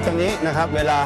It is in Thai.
ตรงนี้นะครับเวลา